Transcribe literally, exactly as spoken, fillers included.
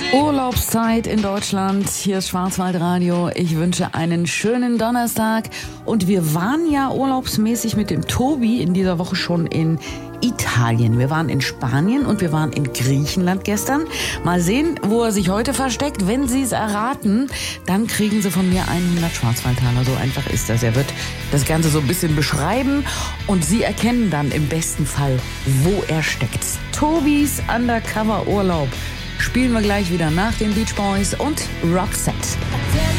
Urlaubszeit in Deutschland. Hier ist Schwarzwaldradio. Ich wünsche einen schönen Donnerstag. Und wir waren ja urlaubsmäßig mit dem Tobi in dieser Woche schon in Italien. Wir waren in Spanien und wir waren in Griechenland gestern. Mal sehen, wo er sich heute versteckt. Wenn Sie es erraten, dann kriegen Sie von mir hundert Schwarzwaldtaler. So einfach ist das. Er wird das Ganze so ein bisschen beschreiben und Sie erkennen dann im besten Fall, wo er steckt. Tobis Undercover Urlaub spielen wir gleich wieder nach den Beach Boys und Roxette.